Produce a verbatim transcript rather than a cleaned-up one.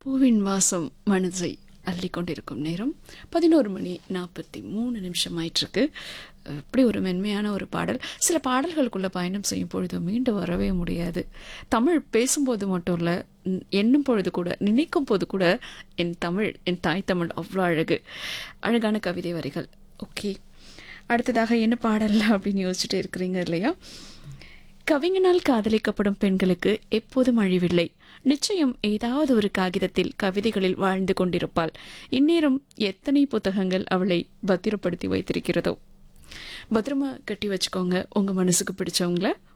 பூவின் வாசம் மனதை அள்ளி கொண்டிருக்கும் நேரம் பதினோரு மணி நாற்பத்தி மூணு நிமிஷம் ஆயிட்டிருக்கு. இப்படி ஒரு மென்மையான ஒரு பாடல். சில பாடல்களுக்குள்ள பயணம் செய்யும் பொழுது மீண்டு வரவே முடியாது. தமிழ் பேசும்போது மட்டும் இல்லை, எண்ணும் பொழுது கூட, நினைக்கும் போது கூட என் தமிழ், என் தாய் தமிழ் அவ்வளோ அழகு. அழகான கவிதை வரிகள். ஓகே, அடுத்ததாக என்ன பாடல் அப்படின்னு யோசிச்சுட்டு இருக்கிறீங்க இல்லையா? கவிஞனால் காதலிக்கப்படும் பெண்களுக்கு எப்போதும் அழிவில்லை. நிச்சயம் ஏதாவது ஒரு காகிதத்தில் கவிதைகளில் வாழ்ந்து கொண்டிருப்பாள். இந்நேரம் எத்தனை புத்தகங்கள் அவளை பத்திரப்படுத்தி வைத்திருக்கிறதோ. பத்திரமா கட்டி வச்சுக்கோங்க உங்க மனசுக்கு பிடிச்சவங்கள.